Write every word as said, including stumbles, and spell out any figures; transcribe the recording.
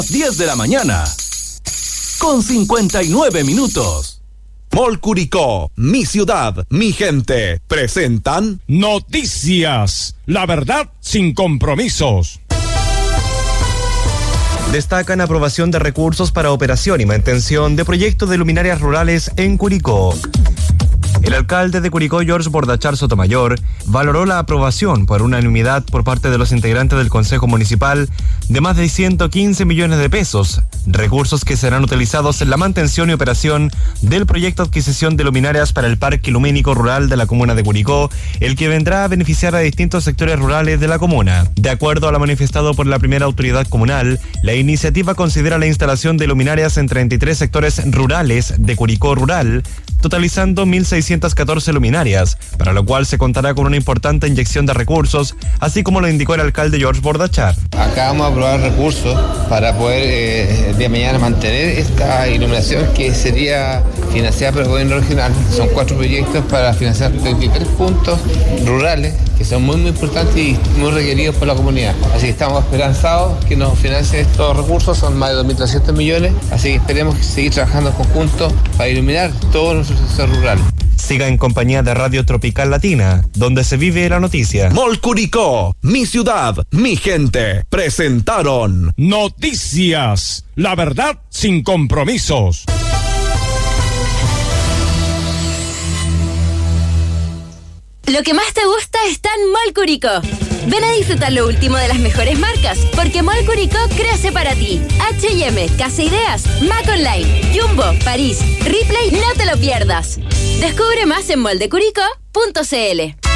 diez de la mañana, con cincuenta y nueve minutos. Mall Curicó, mi ciudad, mi gente, presentan Noticias, la verdad sin compromisos. Destacan aprobación de recursos para operación y mantención de proyectos de luminarias rurales en Curicó. El alcalde de Curicó, George Bordachar Sotomayor, valoró la aprobación por unanimidad por parte de los integrantes del Consejo Municipal de más de ciento quince millones de pesos, recursos que serán utilizados en la mantención y operación del proyecto de adquisición de luminarias para el Parque Lumínico Rural de la comuna de Curicó, el que vendrá a beneficiar a distintos sectores rurales de la comuna. De acuerdo a lo manifestado por la primera autoridad comunal, la iniciativa considera la instalación de luminarias en treinta y tres sectores rurales de Curicó Rural, totalizando mil seiscientas catorce luminarias, para lo cual se contará con una importante inyección de recursos, así como lo indicó el alcalde George Bordachar. Acá vamos a aprobar recursos para poder eh, el día de mañana mantener esta iluminación que sería financiada por el gobierno regional. Son cuatro proyectos para financiar treinta y tres puntos rurales que son muy muy importantes y muy requeridos por la comunidad. Así que estamos esperanzados que nos financien estos recursos, son más de dos mil trescientos millones, así que esperemos seguir trabajando en conjunto para iluminar todo nuestro sector rural. Siga en compañía de Radio Tropical Latina, donde se vive la noticia. Mall Curicó, mi ciudad, mi gente, presentaron Noticias, la verdad sin compromisos. Lo que más te gusta está en Mall Curicó. Ven a disfrutar lo último de las mejores marcas, porque Mall Curicó crece para ti. H y M, Casa Ideas, Mac Online, Jumbo, París, Ripley, no te lo pierdas. Descubre más en moldecuricó punto c l.